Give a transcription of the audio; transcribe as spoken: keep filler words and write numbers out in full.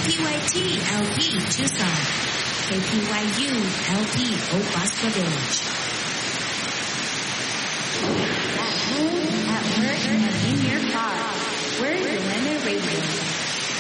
P Y T L P Tucson, K P Y U L P Oak Bosco Village.